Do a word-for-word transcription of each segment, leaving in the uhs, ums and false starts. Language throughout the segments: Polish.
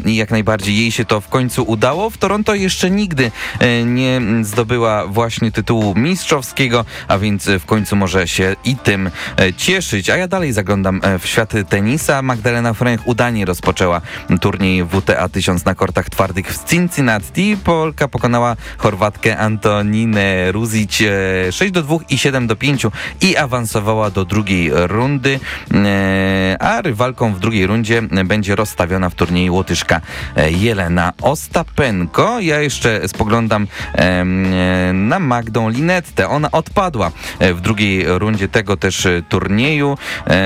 i jak najbardziej jej się to w końcu udało. W Toronto jeszcze nigdy nie zdobyła właśnie tytułu mistrzowskiego, a więc w końcu może się i tym cieszyć. A ja dalej zaglądam w świat tenisa. Magdalena Fręch udanie rozpoczęła turniej W T A tysiąc na kortach twardych w Cincinnati. Polka pokonała Chorwatkę Antoninę Ruzić sześć do dwóch i siedem do pięciu i awansowała do drugiej rundy, a rywalką w drugiej rundzie będzie rozstawiona w turnieju Łotyszka Jelena Ostapenko. Ja jeszcze spoglądam na Magdą Linettę. Ona odpadła w drugiej rundzie tego też turnieju.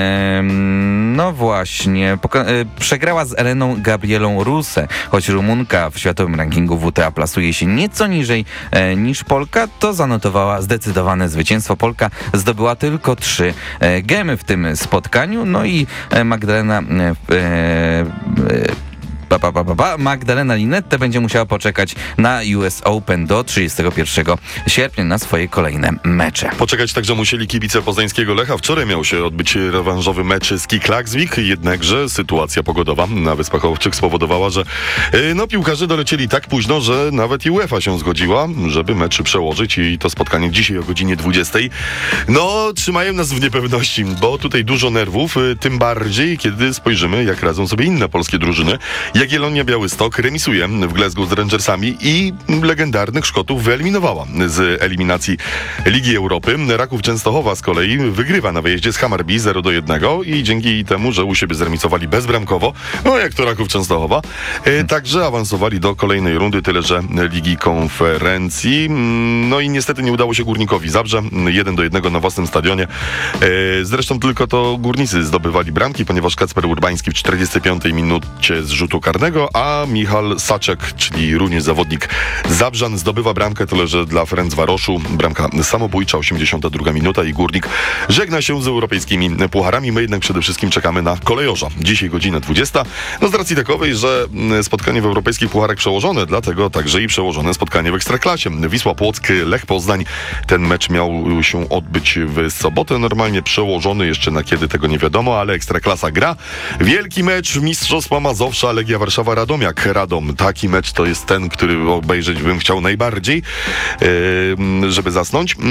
No właśnie, przegrała z Eleną Gabrielą Ruse. Choć Rumunka w światowym rankingu W T A plasuje się nieco niżej niż Polka, to zanotowała zdecydowane zwycięstwo. Polka zdobyła tylko trzy gemy w tym spotkaniu. No i Magdalena e, e, Ba, ba, ba, ba, ba. Magdalena Linette będzie musiała poczekać na U S Open do trzydziestego pierwszego sierpnia na swoje kolejne mecze. Poczekać także musieli kibice poznańskiego Lecha. Wczoraj miał się odbyć rewanżowy mecz z K I Klaksvik, jednakże sytuacja pogodowa na Wyspach Owczych spowodowała, że yy, no, piłkarze dolecieli tak późno, że nawet i UEFA się zgodziła, żeby mecz przełożyć i to spotkanie dzisiaj o godzinie dwudziestej. No, trzymają nas w niepewności, bo tutaj dużo nerwów, yy, tym bardziej, kiedy spojrzymy, jak radzą sobie inne polskie drużyny. Jagiellonia Białystok remisuje w Glasgow z Rangersami i legendarnych Szkotów wyeliminowała z eliminacji Ligi Europy. Raków Częstochowa z kolei wygrywa na wyjeździe z Hammarby zero do jednego i dzięki temu, że u siebie zremisowali bezbramkowo, no jak to Raków Częstochowa, e, także awansowali do kolejnej rundy, tyle że Ligi Konferencji. No i niestety nie udało się Górnikowi Zabrze, jeden do jednego na własnym stadionie. E, zresztą tylko to górnicy zdobywali bramki, ponieważ Kacper Urbański w czterdziestej piątej minucie z rzutu karnego, a Michal Saczek, czyli również zawodnik Zabrzan, zdobywa bramkę, tyle że dla Ferencvaroszu bramka samobójcza, osiemdziesiąta druga minuta i Górnik żegna się z europejskimi pucharami. My jednak przede wszystkim czekamy na kolejorza. Dzisiaj godzina dwudziesta. No z racji takowej, że spotkanie w europejskich pucharach przełożone, dlatego także i przełożone spotkanie w Ekstraklasie. Wisła Płock, Lech Poznań. Ten mecz miał się odbyć w sobotę. Normalnie przełożony jeszcze na kiedy, tego nie wiadomo, ale Ekstraklasa gra. Wielki mecz Mistrzostwa Mazowsza, Legia Warszawa Radomiak. Radom, taki mecz to jest ten, który obejrzeć bym chciał najbardziej, yy, żeby zasnąć. Yy,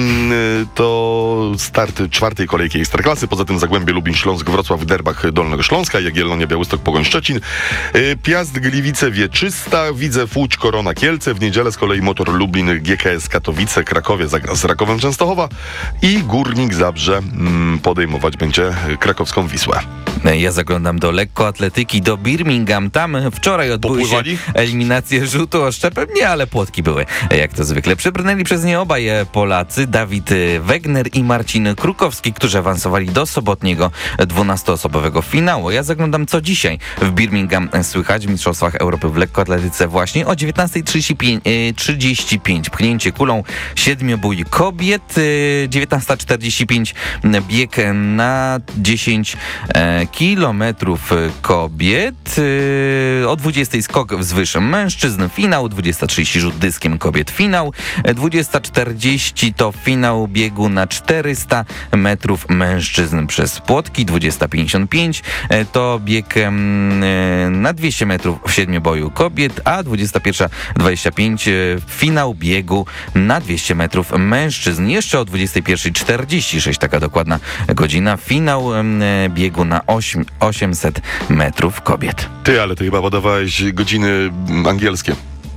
to start czwartej kolejki Ekstraklasy, poza tym Zagłębie Lubin, Śląsk, Wrocław, Derbach Dolnego Śląska, Jagiellonia Białystok, Pogoń Szczecin, yy, Piast Gliwice, Wieczysta, Widzew Łódź, Korona Kielce. W niedzielę z kolei Motor Lublin, G K S Katowice, Krakowie zagra z Rakowem Częstochowa i Górnik Zabrze yy, podejmować będzie krakowską Wisłę. Ja zaglądam do lekkoatletyki, do Birmingham. Tam wczoraj odbyły Popływali? się eliminacje rzutu oszczepem. Nie, ale płotki były, jak to zwykle. Przebrnęli przez nie obaj Polacy, Dawid Wegner i Marcin Krukowski, którzy awansowali do sobotniego dwunastoosobowego finału. Ja zaglądam, co dzisiaj w Birmingham słychać w Mistrzostwach Europy w lekkoatletyce właśnie o dziewiętnasta trzydzieści pięć. Pchnięcie kulą, siedmiobój kobiet, dziewiętnasta czterdzieści pięć bieg na dziesięć kilometrów kobiet, o dwudziestej skok wzwyż mężczyzn, finał, dwudziesta trzydzieści rzut dyskiem kobiet, finał, dwudziesta czterdzieści to finał biegu na czterysta metrów mężczyzn przez płotki, dwudziesta pięćdziesiąt pięć to bieg na dwieście metrów w siedmioboju kobiet, a dwudziesta pierwsza dwadzieścia pięć finał biegu na dwieście metrów mężczyzn. Jeszcze o dwudziestej pierwszej czterdzieści sześć, taka dokładna godzina, finał biegu na osiemset metrów kobiet. Ty, ale ty chyba podawałeś godziny angielskie.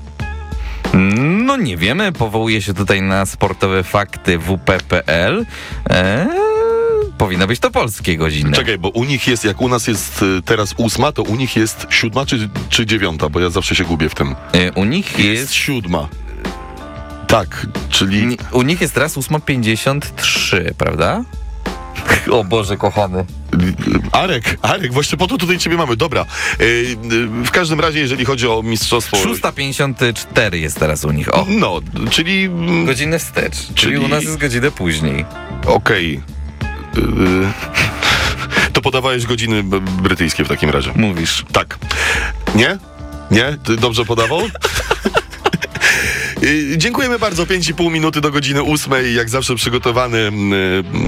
No nie wiemy, powołuje się tutaj na sportowe fakty w p kropka p l. Eee, powinno być to polskie godziny. Czekaj, bo u nich jest, jak u nas jest teraz ósma, to u nich jest siódma czy, czy dziewiąta, bo ja zawsze się gubię w tym. Eee, u nich jest... jest siódma. Tak, czyli... U nich jest teraz ósma pięćdziesiąt trzy, prawda? O Boże, kochany. Arek, Arek, właśnie po to tutaj ciebie mamy. Dobra, yy, w każdym razie, jeżeli chodzi o mistrzostwo... szósta pięćdziesiąt cztery jest teraz u nich, o. No, czyli... Godzinę wstecz, czyli, czyli u nas jest godzinę później. Okej. Okay. Yy, to podawałeś godziny brytyjskie w takim razie. Mówisz. Tak. Nie? Nie? Ty dobrze podawał? Dziękujemy bardzo. pięć i pół minuty do godziny ósmej. Jak zawsze przygotowany